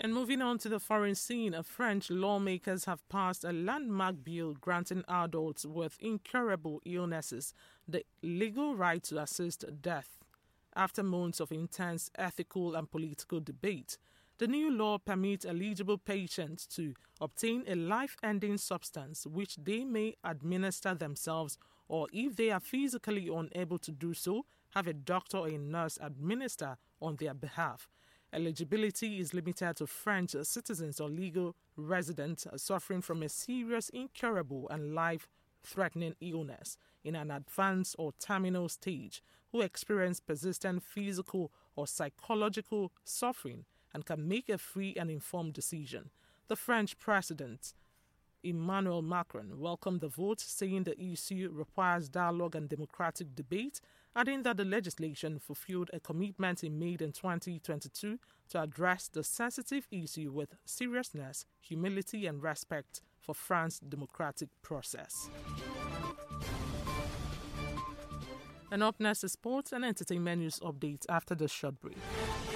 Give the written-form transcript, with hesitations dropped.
And moving on to the foreign scene, French lawmakers have passed a landmark bill granting adults with incurable illnesses the legal right to assist death. After months of intense ethical and political debate, the new law permits eligible patients to obtain a life-ending substance which they may administer themselves, or if they are physically unable to do so, have a doctor or a nurse administer on their behalf. Eligibility is limited to French citizens or legal residents suffering from a serious, incurable and life-threatening illness in an advanced or terminal stage, who experience persistent physical or psychological suffering and can make a free and informed decision. The French president, Emmanuel Macron, welcomed the vote, saying the issue requires dialogue and democratic debate, adding that the legislation fulfilled a commitment he made in 2022 to address the sensitive issue with seriousness, humility and respect for France's democratic process. And up next is sports and entertainment news updates after the short break.